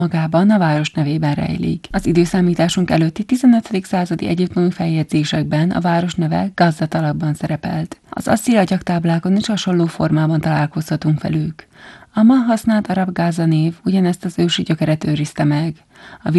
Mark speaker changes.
Speaker 1: magában a város nevében rejlik. Az időszámításunk előtti 15. századi egyiptomi feljegyzésekben a város neve Gazzat alakban szerepelt. Az asszír agyagtáblákon is hasonló formában találkozhatunk velük. A ma használt arab Gáza név ugyanezt az ősi gyökeret őrizte meg. A